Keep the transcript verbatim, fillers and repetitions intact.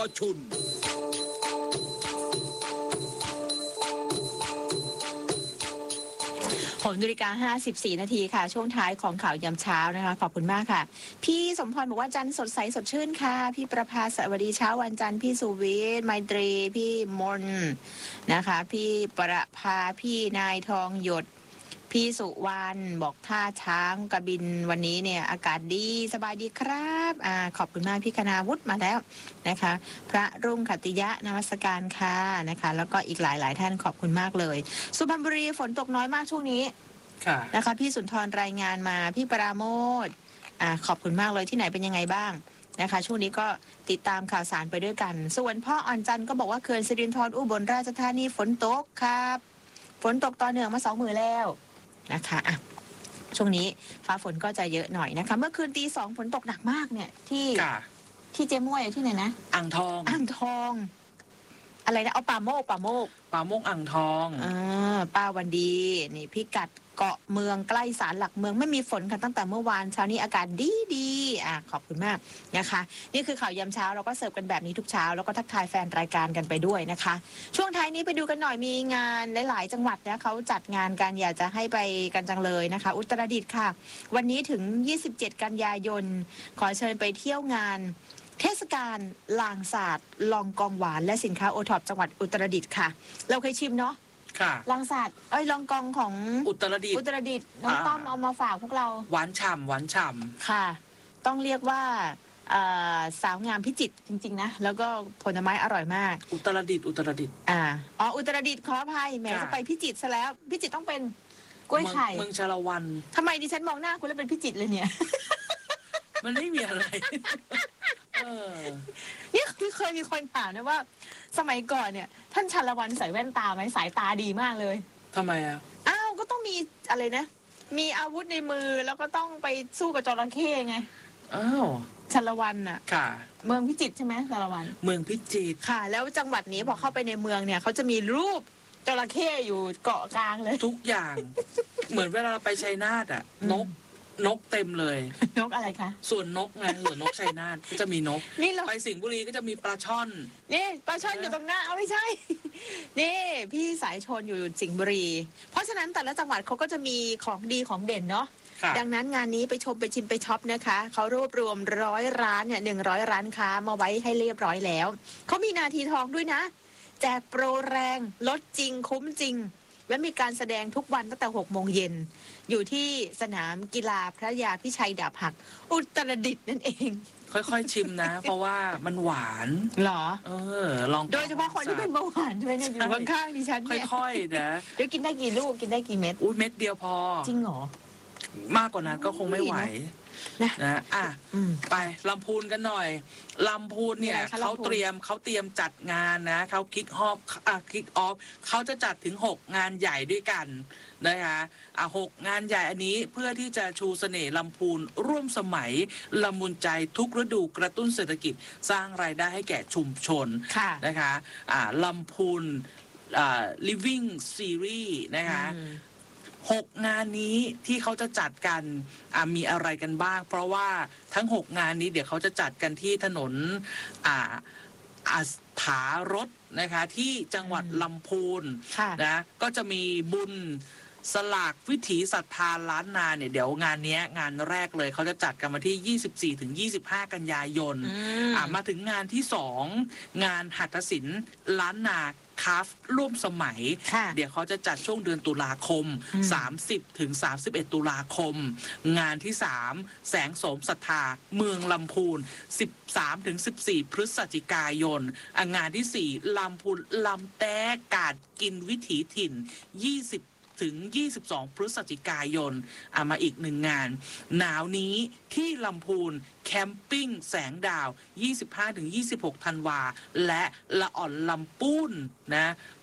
ชุนหกนาฬิกาห้าสิบสี่นาทีค่ะช่วงท้ายของข่าวยามเช้านะคะขอบคุณมากค่ะพี่สมพรบอกว่าจันทร์สดใสสดชื่นค่ะพี่ประภาสวัสดีเช้าวันจันทร์พี่สุวิทย์ไมตรีพี่มนนะคะพี่ประภาพี่นายทองหยดพี่สุวรรณบอกท่าช้างกระบินวันนี้เนี่ยอากาศดีสบายดีครับอ่าขอบคุณมากพี่คณาวุฒิมาแล้วนะคะพระรุ่งขัตติยะนมัสการค่ะนะคะแล้วก็อีกหลายหลายท่านขอบคุณมากเลยสุพรรณบุรีฝนตกน้อยมากช่วงนี้นะคะพี่สุนทรรายงานมาพี่ปราโมทอ่าขอบคุณมากเลยที่ไหนเป็นยังไงบ้างนะคะช่วงนี้ก็ติดตามข่าวสารไปด้วยกันส่วนพ่ออ่อนจันทร์ก็บอกว่าเขื่อนสิรินธรอุบลราชธานีฝนตกครับฝนตกต่อเนื่องมาสองมือแล้วนะคะอ่ะช่วงนี้ฟ้าฝนก็จะเยอะหน่อยนะคะเมื่อคืนตีสองฝนตกหนักมากเนี่ยที่ที่เจ๊ม้วยที่ไหนนะอ่างทองอ่างทองอะไรนะเอาป่าโมกป่าโมกป่าโมกอ่างทองอ่าป้าวันดีนี่พิกัดเกาะเมืองใกล้ศาลหลักเมืองไม่มีฝนค่ะตั้งแต่เมื่อวานเช้านี้อากาศดีดีอ่ะขอบคุณมากนะคะนี่คือข่าวยามเช้าเราก็เสิร์ฟกันแบบนี้ทุกเช้าแล้วก็ทักทายแฟนรายการกันไปด้วยนะคะช่วงท้ายนี้ไปดูกันหน่อยมีงานหลายๆจังหวัดนะเขาจัดงานกันอยากจะให้ไปกันจังเลยนะคะอุตรดิตถ์ค่ะวันนี้ถึงยี่สิบเจ็ดกันยายนขอเชิญไปเที่ยวงานเทศกาลลางศาสตร์ลองกองหวานและสินค้าโอท็อปจังหวัดอุตรดิตถ์ค่ะเราเคยชิมเนาะลางศาสตร์เอ้ยลองกองของอุตรดิตถ์อุตรดิตถ์น้องต้อมเอามาฝากพวกเราหวานฉ่ำหวานฉ่ำค่ะต้องเรียกว่าสาวงามพิจิตรจริงๆนะแล้วก็ผลไม้อร่อยมากอุตรดิตถ์อุตรดิตถ์อ่าอ๋ออุตรดิตถ์ขออภัยแหมจะไปพิจิตรซะแล้วพิจิตรต้องเป็นกล้วยไข่เมืองชาละวันทำไมดิฉันมองหน้าคุณแล้วเป็นพิจิตรเลยเนี่ยมันไม่มีอะไรนี่เคยมีคนถามนะว่าสมัยก่อนเนี่ยท่านชาละวันใส่แว่นตาไหมสายตาดีมากเลยทำไมอ่ะอ้าวก็ต้องมีอะไรนะมีอาวุธในมือแล้วก็ต้องไปสู้กับจระเข้ไงอ้าวชาละวันน่ะค่ะเมืองพิจิตรใช่ไหมชาละวันเมืองพิจิตรค่ะแล้วจังหวัดนี้พอเข้าไปในเมืองเนี่ยเขาจะมีรูปจระเข้อยู่เกาะกลางเลยทุกอย่างเหมือนเวลาเราไปชัยนาทอ่ะนกนกเต็มเลยนกอะไรคะส่วนนกไงส่วนนกชัยนาทก็จะมีนกนี่เราไปสิงห์บุรีก็จะมีปลาช่อนนี่ปลาช่อนอยู่ตรงหน้าเอาไม่ใช่นี่พี่สายชนอยู่สิงห์บุรีเพราะฉะนั้นแต่ละจังหวัดเขาก็จะมีของดีของเด่นเนาะดังนั้นงานนี้ไปชมไปชิมไปช็อปนะคะเขารวบรวมร้อยร้านเนี่ยหนึ่งร้อยร้านค้ามาไว้ให้เรียบร้อยแล้วเขามีนาทีทองด้วยนะแจกโปรแรงลดจริงคุ้มจริงและมีการแสดงทุกวันตั้งแต่หกโมงเย็นอยู่ที่สนามกีฬาพระยาพิชัยดาบหักอุตรดิตถ์นั่นเองค่อยๆชิมนะเพราะว่ามันหวานเหรอเออลองโดยเฉพาะคนที่เป็นเบาหวานด้วยเนี่ยอยู่ข้างๆดิฉันเนี่ยค่อยๆนะเดี๋ยวกินได้กี่ลูกกินได้กี่เม็ดอุ้ยเม็ดเดียวพอจริงเหรอมากกว่านั้นก็คงไม่ไหวนะนะอ่ะไปลำพูนกันหน่อยลำพูนเนี่ยเขาเตรียมเขาเตรียมจัดงานนะเขาคิกออฟอ่ะคิกออฟเขาจะจัดถึงหกงานใหญ่ด้วยกันนะคะอ่ะหกงานใหญ่อันนี้เพื่อที่จะชูเสน่ห์ลำพูนร่วมสมัยละมุนใจทุกฤดูกระตุ้นเศรษฐกิจสร้างรายได้ให้แก่ชุมชนนะคะอ่าลำพูนอ่า living series นะคะหกงานนี้ที่เขาจะจัดกันมีอะไรกันบ้างเพราะว่าทั้งหกงานนี้เดี๋ยวเขาจะจัดกันที่ถนนอ่าอาถารถนะคะที่จังหวัดลำพูนนะก็จะมีบุญสลากวิถีศรัทธาล้านนาเนี่ยเดี๋ยวงานนี้งานแรกเลยเขาจะจัดกันมาที่ยี่สิบสี่ถึงยี่สิบห้ากันยายนอ่ามาถึงงานที่สองงานหัตถศิลป์ล้านนาคราฟร่วมสมัยเดี๋ยวเขาจะจัดช่วงเดือนตุลาคมสามสิบถึงสามสิบเอ็ดตุลาคมงานที่สามแสงโสมศรัทธาเมืองลำพูนสิบสามถึงสิบสี่พฤศจิกายนงานที่สี่ลำพูนลำแต้กาดกินวิถีถิ่นยี่สิบถึงยี่สิบสองพฤศจิกายนเอามาอีกหนึ่งงานหนาวนี้ที่ลำพูนแคมปิ้งแสงดาว ยี่สิบห้าถึงยี่สิบหก ธันวาและละอ่อนลำปูนนะ